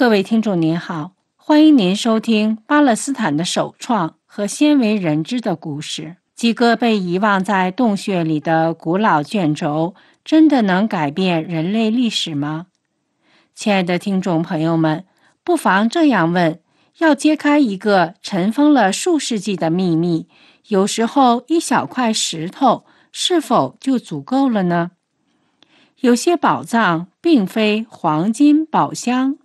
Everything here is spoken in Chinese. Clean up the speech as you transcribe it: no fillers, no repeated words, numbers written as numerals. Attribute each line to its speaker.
Speaker 1: 各位听众您好，欢迎您收听巴勒斯坦的首创和鲜为人知的故事。几个被遗忘在洞穴里的古老卷轴，真的能改变人类历史吗？亲爱的听众朋友们，不妨这样问：要揭开一个尘封了数世纪的秘密，有时候一小块石头是否就足够了呢？有些宝藏并非黄金宝箱